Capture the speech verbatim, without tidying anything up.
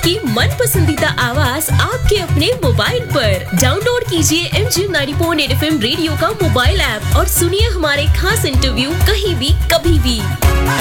आपकी मन पसंदीदा आवाज आपके अपने मोबाइल पर। डाउनलोड कीजिए M G ninety point at F M radio का मोबाइल ऐप और सुनिए हमारे खास इंटरव्यू कहीं भी कभी भी।